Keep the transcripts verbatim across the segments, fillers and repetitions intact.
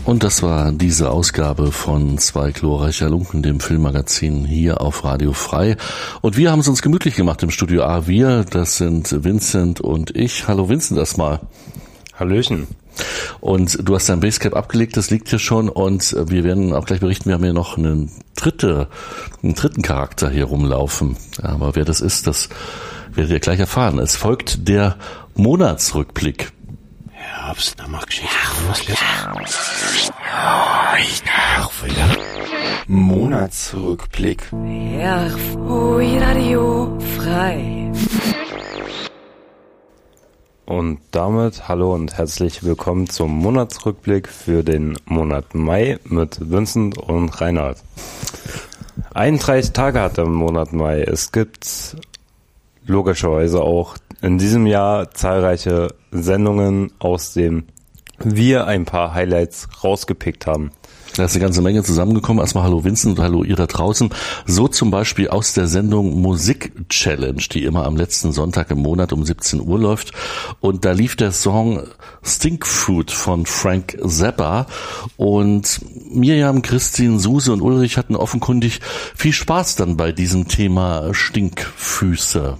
Und das war diese Ausgabe von Zwei glorreicher Lunken, dem Filmmagazin hier auf Radio Frei. Und wir haben es uns gemütlich gemacht im Studio A. Wir, das sind Vincent und ich. Hallo Vincent erstmal. Hallöchen. Und du hast dein Basecap abgelegt, das liegt hier schon. Und wir werden auch gleich berichten, wir haben hier noch einen, dritte, einen dritten Charakter hier rumlaufen. Aber wer das ist, das werdet ihr gleich erfahren. Es folgt der Monatsrückblick. Herbst, da mag Geschichte. Monatsrückblick. Radio Frei. Und damit hallo und herzlich willkommen zum Monatsrückblick für den Monat Mai mit Vincent und Reinhard. einunddreißig Tage hat der Monat Mai. Es gibt logischerweise auch in diesem Jahr zahlreiche Sendungen, aus dem wir ein paar Highlights rausgepickt haben. Da ist eine ganze Menge zusammengekommen. Erstmal hallo Vincent und hallo ihr da draußen. So zum Beispiel aus der Sendung Musik Challenge, die immer am letzten Sonntag im Monat um siebzehn Uhr läuft. Und da lief der Song Stinkfood von Frank Zappa. Und Miriam, Christine, Suse und Ulrich hatten offenkundig viel Spaß dann bei diesem Thema Stinkfüße.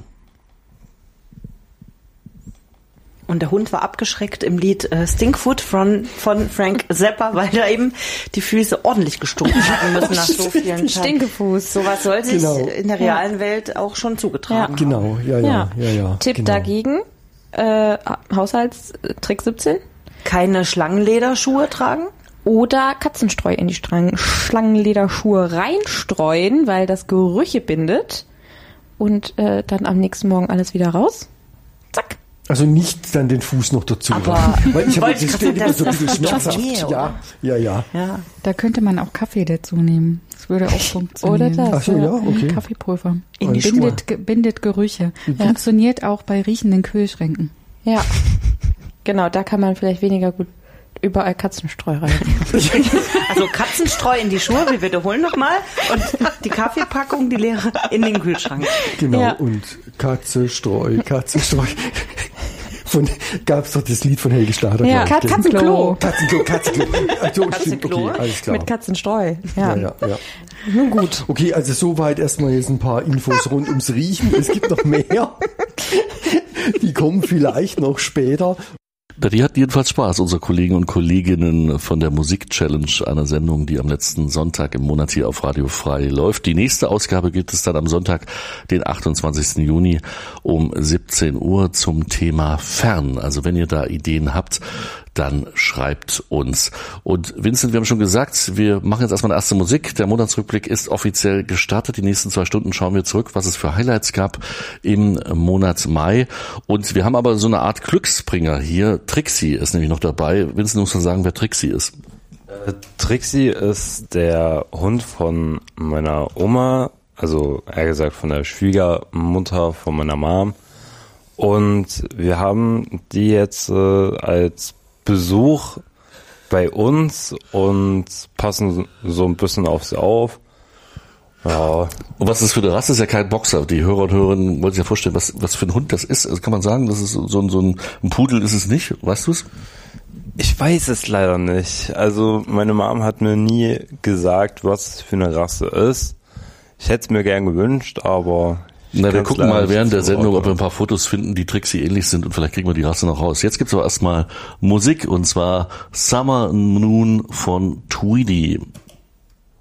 Und der Hund war abgeschreckt im Lied äh, Stinkfood von, von Frank Zappa, weil da eben die Füße ordentlich gestunken haben müssen nach so vielen Tagen. Stinkefuß. Sowas soll sich Genau. in der realen ja. Welt auch schon zugetragen Ja. Genau, ja, ja, ja, ja. Tipp genau. dagegen, äh, Haushaltstrick siebzehn. Keine Schlangenlederschuhe tragen. Oder Katzenstreu in die Strang- Schlangenlederschuhe reinstreuen, weil das Gerüche bindet. Und äh, dann am nächsten Morgen alles wieder raus. Zack. Also nicht dann den Fuß noch dazu. Aber rein. Weil ich habe wollte das ich steht immer das- so ein das bisschen tut schmerzhaft. weh, oder? Ja, ja, ja. Ja. Da könnte man auch Kaffee dazu nehmen. Das würde auch funktionieren. Oder das. Ach so, ja, okay. Kaffeepulver. In die bindet, ge- bindet Gerüche. Funktioniert auch bei riechenden Kühlschränken. Ja. Genau, da kann man vielleicht weniger gut überall Katzenstreu rein. Also Katzenstreu in die Schuhe, wir wiederholen nochmal. Und die Kaffeepackung, die leere, in den Kühlschrank. Genau, Ja. und Katze, Streu, Katze, Streu. Von, gab's doch das Lied von Helge Schlader. Ja, glaub ich, Katzenklo. Katzenklo, Katzenklo. Also, stimmt, Katzenklo. okay, alles klar. Mit Katzenstreu. Ja, Ja. ja, ja. Nun gut. Okay, also soweit erstmal jetzt ein paar Infos rund ums Riechen. Es gibt noch mehr. Die kommen vielleicht noch später. Die hatten jedenfalls Spaß, unsere Kollegen und Kolleginnen von der Musik Challenge, einer Sendung, die am letzten Sonntag im Monat hier auf Radio Frei läuft. Die nächste Ausgabe gibt es dann am Sonntag, den achtundzwanzigsten Juni um siebzehn Uhr zum Thema Fern. Also wenn ihr da Ideen habt, dann schreibt uns. Und Vincent, wir haben schon gesagt, wir machen jetzt erstmal eine erste Musik. Der Monatsrückblick ist offiziell gestartet. Die nächsten zwei Stunden schauen wir zurück, was es für Highlights gab im Monat Mai. Und wir haben aber so eine Art Glücksbringer hier. Trixie ist nämlich noch dabei. Vincent muss mal sagen, wer Trixie ist. Äh, Trixie ist der Hund von meiner Oma, also eher gesagt von der Schwiegermutter von meiner Mom. Und wir haben die jetzt äh, als Besuch bei uns und passen so ein bisschen auf sie auf. Ja. Und was ist für eine Rasse? Ist ja kein Boxer. Die Hörer und Hörerinnen wollen sich ja vorstellen, was, was für ein Hund das ist. Also kann man sagen, das ist so ein, so ein, ein Pudel ist es nicht. Weißt du es? Ich weiß es leider nicht. Also meine Mom hat mir nie gesagt, was es für eine Rasse ist. Ich hätte es mir gern gewünscht, aber... Na, wir kann's gucken leider mal nicht während der zuordnen. Sendung, ob wir ein paar Fotos finden, die Trixie ähnlich sind und vielleicht kriegen wir die Rasse noch raus. Jetzt gibt's aber erstmal Musik und zwar Summer Moon von Tweedy.